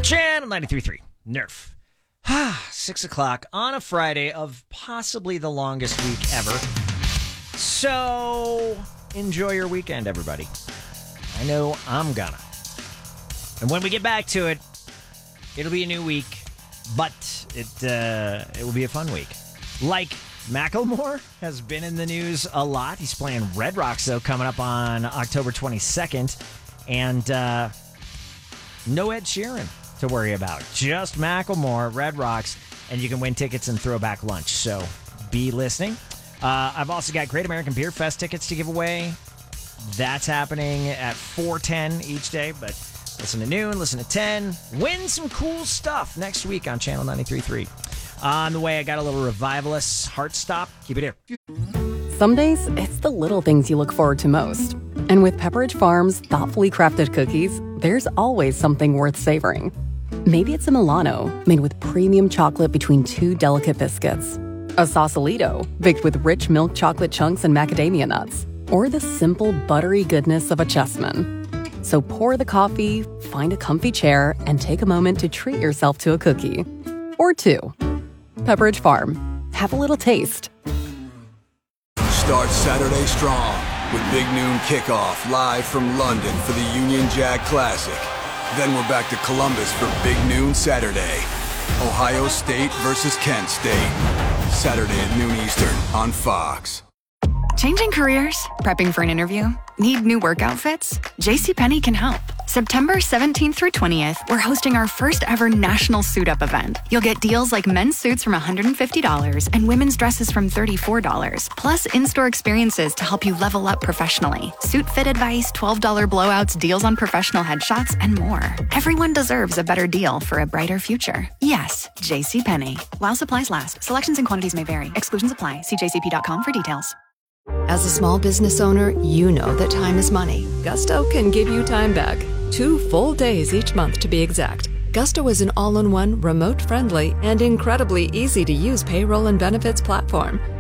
Channel 93.3 Nerf. 6 o'clock on a Friday of possibly the longest week ever. So, enjoy your weekend, everybody. I know I'm gonna. And when we get back to it, it'll be a new week, but it will be a fun week. Like Macklemore has been in the news a lot. He's playing Red Rocks, though, coming up on October 22nd. And no Ed Sheeran to worry about. Just Macklemore, Red Rocks, and you can win tickets and throwback lunch. So be listening. I've also got Great American Beer Fest tickets to give away. That's happening at 4:10 each day, but listen to noon, listen to 10. Win some cool stuff next week on Channel 93.3. On the way, I got a little Revivalist Heart Stop. Keep it here. Some days, it's the little things you look forward to most. And with Pepperidge Farm's thoughtfully crafted cookies, there's always something worth savoring. Maybe it's a Milano, made with premium chocolate between two delicate biscuits. A Sausalito, baked with rich milk chocolate chunks and macadamia nuts. Or the simple, buttery goodness of a Chessman. So pour the coffee, find a comfy chair, and take a moment to treat yourself to a cookie. Or two. Pepperidge Farm. Have a little taste. Start Saturday strong with Big Noon Kickoff live from London for the Union Jack Classic. Then we're back to Columbus for Big Noon Saturday. Ohio State versus Kent State. Saturday at noon Eastern on Fox. Changing careers? Prepping for an interview? Need new work outfits? JCPenney can help. September 17th through 20th, we're hosting our first ever national suit up event. You'll get deals like men's suits from $150 and women's dresses from $34, plus in-store experiences to help you level up professionally. Suit fit advice, $12 blowouts, deals on professional headshots, and more. Everyone deserves a better deal for a brighter future. Yes, JCPenney. While supplies last, selections and quantities may vary. Exclusions apply. See jcp.com for details. As a small business owner, you know that time is money. Gusto can give you time back. 2 full days each month to be exact. Gusto is an all-in-one, remote-friendly, and incredibly easy-to-use payroll and benefits platform.